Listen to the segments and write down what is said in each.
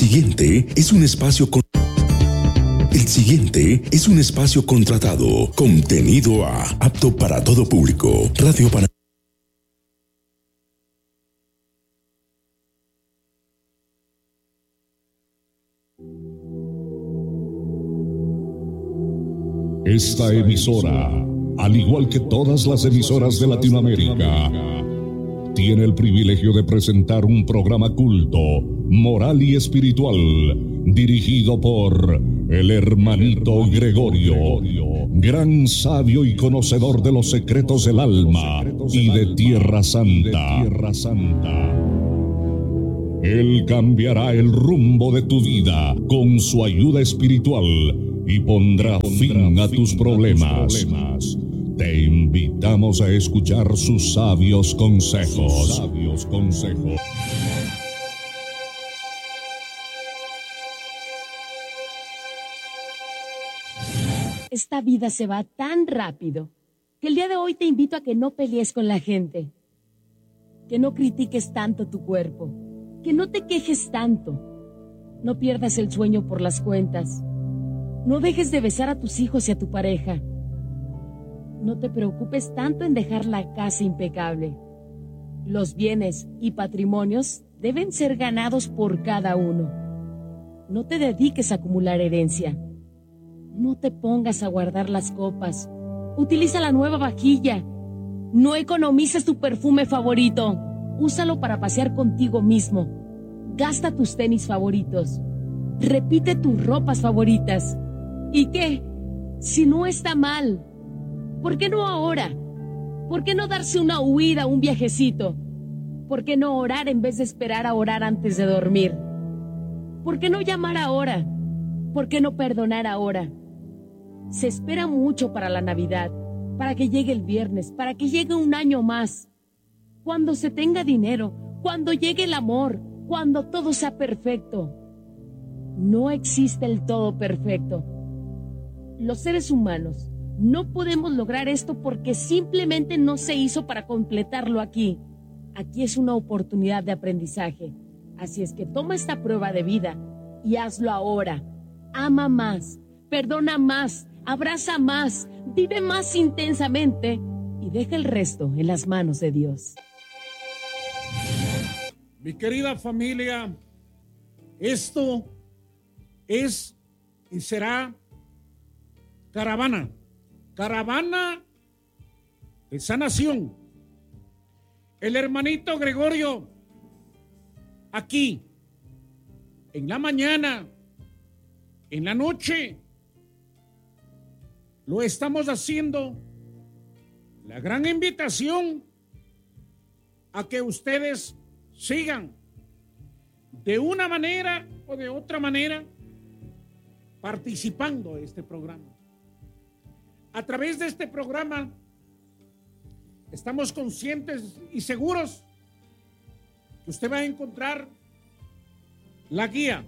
siguiente es un espacio contratado. Contenido apto para todo público. Radio Panamá. Esta emisora, al igual que todas las emisoras de Latinoamérica, tiene el privilegio de presentar un programa culto, moral y espiritual, dirigido por el hermanito Gregorio, gran sabio y conocedor de los secretos del alma y de Tierra Santa. Él cambiará el rumbo de tu vida con su ayuda espiritual y pondrá fin a tus problemas. Te invitamos a escuchar sus sabios consejos. Esta vida se va tan rápido que el día de hoy te invito a que no pelees con la gente, que no critiques tanto tu cuerpo, que no te quejes tanto, no pierdas el sueño por las cuentas, no dejes de besar a tus hijos y a tu pareja, no te preocupes tanto en dejar la casa impecable. Los bienes y patrimonios deben ser ganados por cada uno. No te dediques a acumular herencia. No te pongas a guardar las copas. Utiliza la nueva vajilla. No economices tu perfume favorito. Úsalo para pasear contigo mismo. Gasta tus tenis favoritos. Repite tus ropas favoritas. ¿Y qué? Si no está mal, ¿por qué no ahora? ¿Por qué no darse una huida, un viajecito? ¿Por qué no orar en vez de esperar a orar antes de dormir? ¿Por qué no llamar ahora? ¿Por qué no perdonar ahora? Se espera mucho para la Navidad, para que llegue el viernes, para que llegue un año más. Cuando se tenga dinero, cuando llegue el amor, cuando todo sea perfecto. No existe el todo perfecto. Los seres humanos no podemos lograr esto porque simplemente no se hizo para completarlo aquí. Aquí es una oportunidad de aprendizaje. Así es que toma esta prueba de vida y hazlo ahora. Ama más, perdona más, abraza más, vive más intensamente y deja el resto en las manos de Dios. Mi querida familia, esto es y será caravana de sanación. El hermanito Gregorio, aquí, en la mañana, en la noche, lo estamos haciendo. La gran invitación a que ustedes sigan de una manera o de otra manera participando de este programa. A través de este programa estamos conscientes y seguros que usted va a encontrar la guía,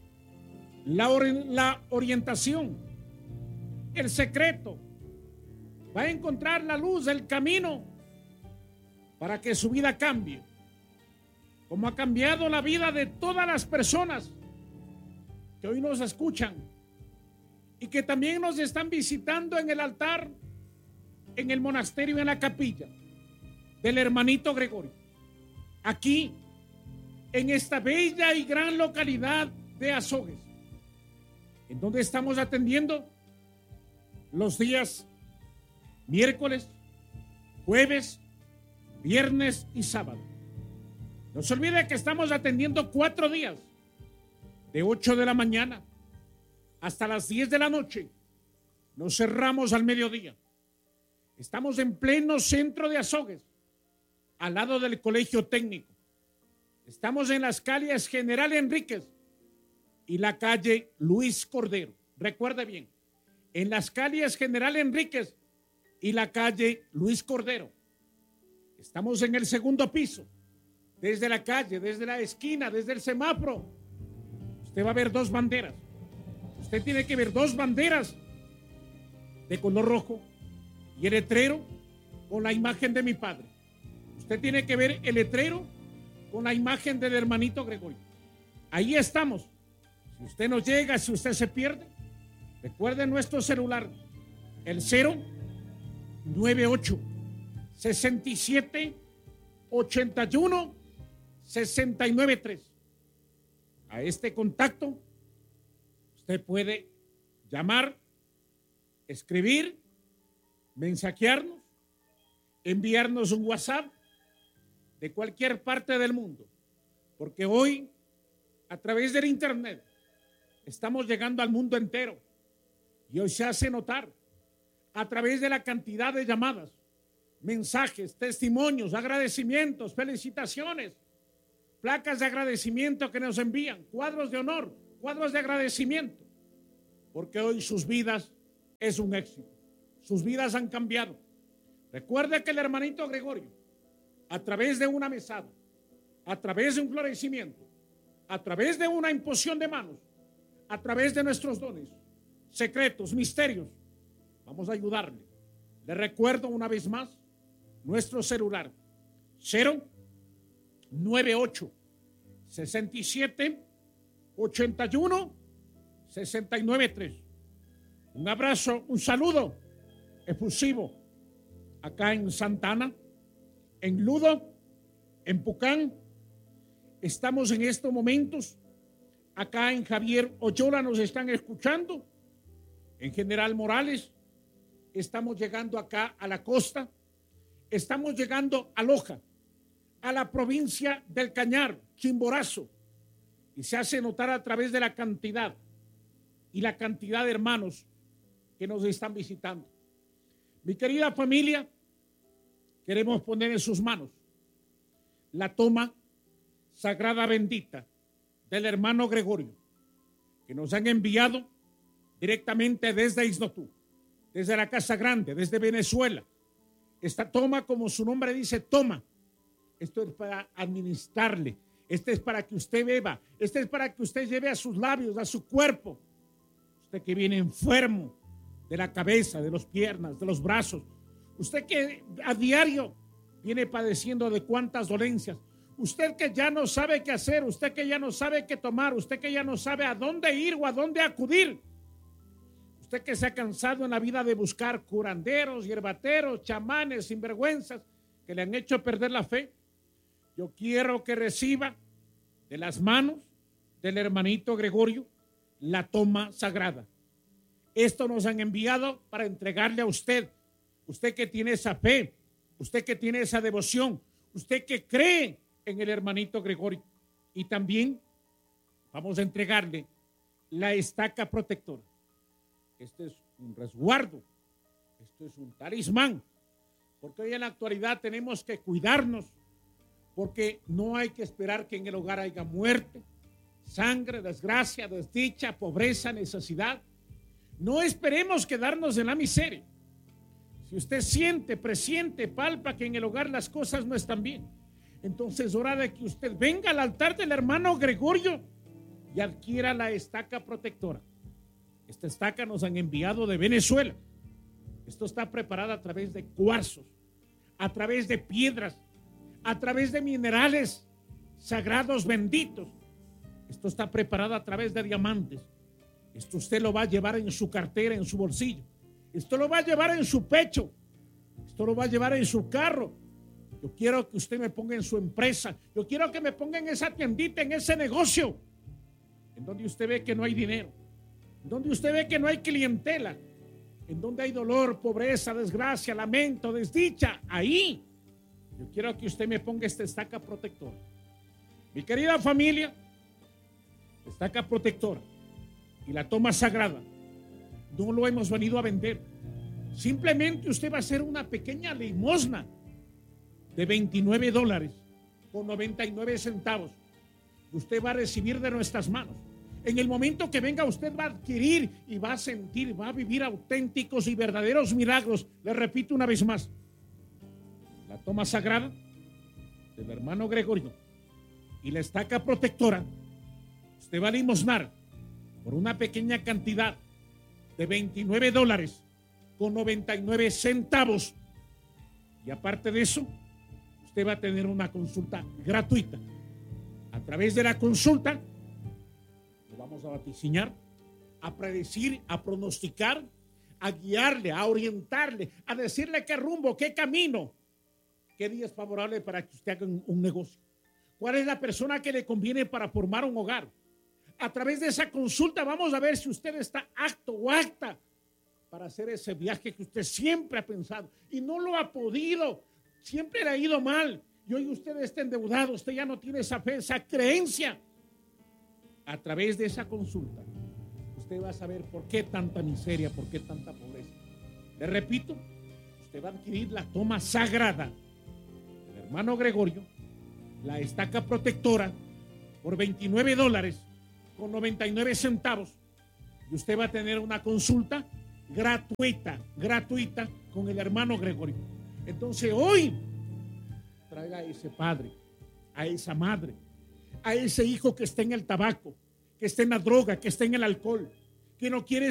la orientación, el secreto. Va a encontrar la luz, el camino para que su vida cambie, como ha cambiado la vida de todas las personas que hoy nos escuchan y que también nos están visitando en el altar, en el monasterio, en la capilla del hermanito Gregorio, aquí en esta bella y gran localidad de Azogues, en donde estamos atendiendo los días miércoles, jueves, viernes y sábado. No se olvide que estamos atendiendo 4 días, de 8 de la mañana hasta las 10 de la noche. Nos cerramos al mediodía. Estamos en pleno centro de Azogues, al lado del colegio técnico. Estamos en las calles General Enríquez y la calle Luis Cordero. Recuerde bien, en las calles General Enríquez y la calle Luis Cordero. Estamos en el segundo piso. Desde la calle, desde la esquina, desde el semáforo, usted va a ver 2 banderas. Usted tiene que ver 2 banderas de color rojo y el letrero con la imagen de mi padre. Usted tiene que ver el letrero con la imagen del hermanito Gregorio. Ahí estamos, Si usted no llega, si usted se pierde, recuerde nuestro celular, el 098 67 81 693. A este contacto usted puede llamar, escribir, mensajearnos, enviarnos un WhatsApp de cualquier parte del mundo, porque hoy a través del internet estamos llegando al mundo entero y hoy se hace notar a través de la cantidad de llamadas, mensajes, testimonios, agradecimientos, felicitaciones, placas de agradecimiento que nos envían, cuadros de honor, cuadros de agradecimiento, porque hoy sus vidas es un éxito, sus vidas han cambiado. Recuerde que el hermanito Gregorio, a través de una mesada, a través de un florecimiento, a través de una imposición de manos, a través de nuestros dones, secretos, misterios, vamos a ayudarle. Le recuerdo una vez más nuestro celular 098 67 81 693. Un abrazo, un saludo efusivo acá en Santa Ana, en Ludo, en Pucán. Estamos en estos momentos acá en Javier Oyola, nos están escuchando, en General Morales. Estamos llegando acá a la costa, estamos llegando a Loja, a la provincia del Cañar, Chimborazo, y se hace notar a través de la cantidad y la cantidad de hermanos que nos están visitando. Mi querida familia, queremos poner en sus manos la toma sagrada bendita del hermano Gregorio, que nos han enviado directamente desde Isnotú, desde la Casa Grande, desde Venezuela. Esta toma, como su nombre dice, toma. Esto es para administrarle, este es para que usted beba, este es para que usted lleve a sus labios, a su cuerpo. Usted que viene enfermo de la cabeza, de las piernas, de los brazos, usted que a diario viene padeciendo de cuántas dolencias, usted que ya no sabe qué hacer, usted que ya no sabe qué tomar, usted que ya no sabe a dónde ir o a dónde acudir, usted que se ha cansado en la vida de buscar curanderos, hierbateros, chamanes, sinvergüenzas que le han hecho perder la fe, yo quiero que reciba de las manos del hermanito Gregorio la toma sagrada. Esto nos han enviado para entregarle a usted, usted que tiene esa fe, usted que tiene esa devoción, usted que cree en el hermanito Gregorio. Y también vamos a entregarle la estaca protectora. Este es un resguardo, esto es un talismán, porque hoy en la actualidad tenemos que cuidarnos, porque no hay que esperar que en el hogar haya muerte, sangre, desgracia, desdicha, pobreza, necesidad. No esperemos quedarnos en la miseria. Si usted siente, presiente, palpa que en el hogar las cosas no están bien, entonces es hora de que usted venga al altar del hermano Gregorio y adquiera la estaca protectora. Esta estaca nos han enviado de Venezuela. Esto está preparado a través de cuarzos, a través de piedras, a través de minerales sagrados benditos. Esto está preparado a través de diamantes. Esto usted lo va a llevar en su cartera, en su bolsillo. Esto lo va a llevar en su pecho. Esto lo va a llevar en su carro. Yo quiero que usted me ponga en su empresa. Yo quiero que me ponga en esa tiendita, en ese negocio, en donde usted ve que no hay dinero, en donde usted ve que no hay clientela, en donde hay dolor, pobreza, desgracia, lamento, desdicha. Ahí yo quiero que usted me ponga esta estaca protectora. Mi querida familia, estaca protectora y la toma sagrada no lo hemos venido a vender. Simplemente usted va a hacer una pequeña limosna de $29 con 99 centavos. Usted va a recibir de nuestras manos. En el momento que venga, usted va a adquirir y va a sentir, va a vivir auténticos y verdaderos milagros. Le repito una vez más, la toma sagrada del hermano Gregorio y la estaca protectora, usted va a limosnar por una pequeña cantidad de $29 con 99 centavos. Y aparte de eso, usted va a tener una consulta gratuita. A través de la consulta, lo vamos Vamos a vaticinar, a predecir, a pronosticar, a guiarle, a orientarle, a decirle qué rumbo, qué camino, qué día es favorable para que usted haga un negocio. ¿Cuál es la persona que le conviene para formar un hogar? A través de esa consulta vamos a ver si usted está apto o apta para hacer ese viaje que usted siempre ha pensado y no lo ha podido. Siempre le ha ido mal. Y hoy usted está endeudado, usted ya no tiene esa fe, esa creencia. A través de esa consulta, usted va a saber por qué tanta miseria, por qué tanta pobreza. Le repito, usted va a adquirir la toma sagrada del hermano Gregorio, la estaca protectora, por $29.99. Y usted va a tener una consulta gratuita con el hermano Gregorio. Entonces hoy traiga a ese padre, a esa madre, a ese hijo que está en el tabaco, que está en la droga, que está en el alcohol, que no quiere